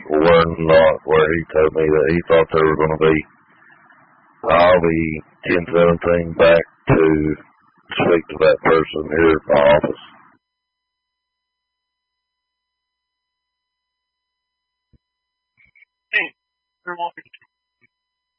were not where he told me that he thought they were going to be. I'll be 1017 back to speak to that person here at my office. Hey, you're welcome.